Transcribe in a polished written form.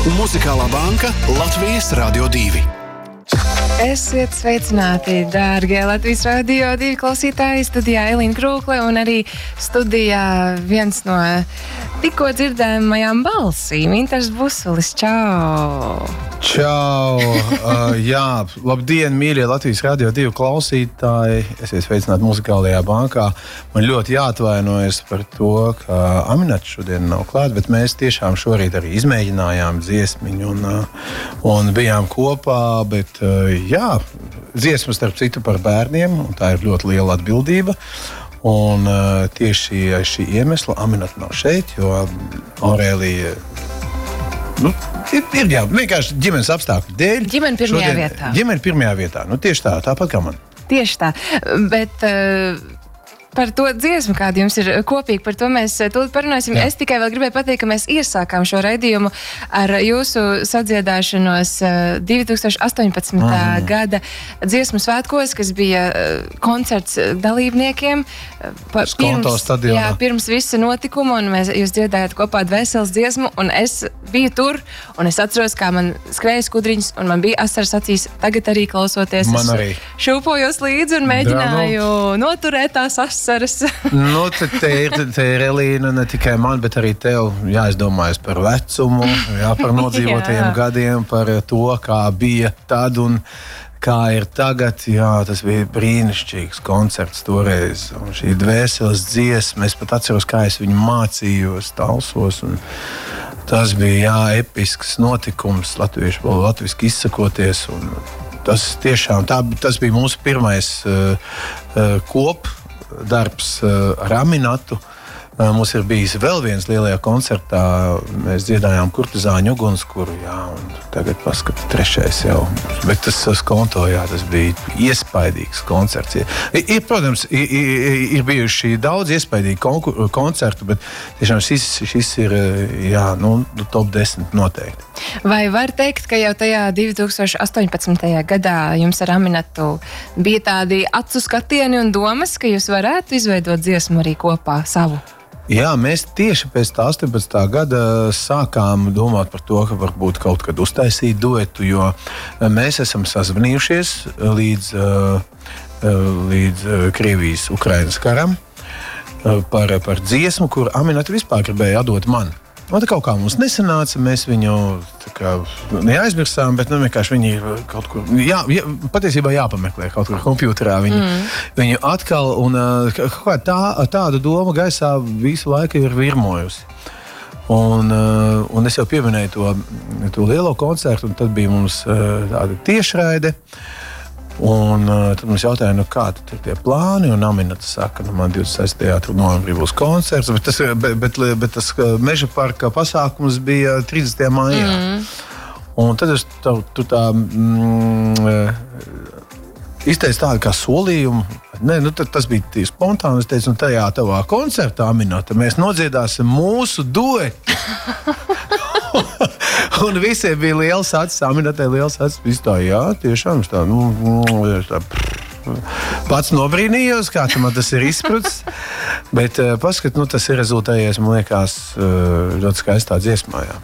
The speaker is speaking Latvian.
Muzikālā banka Latvijas Radio 2. Esiet sveicināti, dārgie Latvijas Radio 2 klausītāji. Studijā Elīna Krūkle un arī studijā viens no tikko dzirdējumajām balsīm, Intars Busulis. Čau! Čau! Jā, labdien, mīļie Latvijas Radio 2 klausītāji. Esiet sveicināti Muzikālajā bankā. Man ļoti jāatvainojas par to, ka Aminats šodien nav klāt, bet mēs tiešām šorīt arī izmēģinājām dziesmiņu un bijām kopā, bet jā, dziesma starp citu par bērniem, un tā ir ļoti liela atbildība. Un tieši šī iemesla Aminata nav šeit, jo Aurēlija ir jā, vienkārši ģimenes apstākļu dēļ. Ģimene pirmajā vietā. Ģimene pirmajā vietā. Tieši tā, tāpat kā man. Tieši tā, bet par to dziesmu, kāda jums ir kopīga, par to mēs tūlīt parunāsim. Jā. Es tikai vēl gribēju pateikt, ka mēs iesākām šo raidījumu ar jūsu sadziedāšanos 2018. Gada dziesmu svētkos, kas bija koncerts dalībniekiem. Pirms visa notikuma, un jūs dziedājāt kopā Dvēseles dziesmu, un es biju tur, un es atceros, kā man skrēja skudriņas, un man bija asaras acīs. Tagad arī klausoties. Man arī. Šūpojos līdzi un mēģināju noturēt tās asaras. Te ir Elīna, ne tikai man, bet arī tev jāizdomājas par vecumu, par nodzīvotajiem gadiem, par to, kā bija tad un kā ir tagad. Jā, tas bija brīnišķīgs koncerts toreiz. Un šī Dvēseles dziesma, es pat atceros, kā es viņu mācījos, talsos. Un tas bija, episks notikums, latviski izsakoties. Un tas tiešām, tas bija mūsu pirmais kopdarbs ar Aminatu. Mums ir bijis vēl viens lielajā koncertā. Mēs dziedājām Kurtizāņu ugunskura, un tagad paskata trešais jau. Bet tas konto, tas bija iespaidīgs koncerts. Protams, ir bijuši daudz iespaidīgi koncertu, bet tiešām šis ir, top 10 noteikti. Vai var teikt, ka jau tajā 2018. gadā jums ar Aminatu bija tādi acu skatieni un domas, ka jūs varētu izveidot dziesmu arī kopā savu? Jā, mēs tieši pēc tā 18. gada sākām domāt par to, ka varbūt kaut kad uztaisīt duetu, jo mēs esam sazvanījušies līdz Krievijas-Ukrainas karam par dziesmu, kur Aminata vispār gribēja atdot man. Tā kaut kā mums nesanāca, mēs viņu neaizmirsām, bet vienkārši viņi kaut kur, patiesībā jāpameklē kaut kur kompjuterā viņu atkal, un tāda doma gaisā visu laiku ir virmojusi. Un es jau pieminēju to lielo koncertu, un tad bija mums tāda tiešraide. Un tad mums jautāja, kādi ir tie plāni, un Aminata saka, man 26. novembrī būs koncerts, bet tas Meža parka pasākums bija 30. maijā. Un tad es tu tā izteicu tādu kā solījumu. Tas bija tieši spontāni. Es teicu, tajā tavā koncertā, Aminata, mēs nodziedāsim mūsu duetu. Un visiem bija liels acis, Aminatai liels acis. Viss tā, tiešām tā, pats nobrīnījos, kā man tas ir izprucis. Bet paskat, tas ir rezultējies, man liekas, ļoti skaistā dziesmā.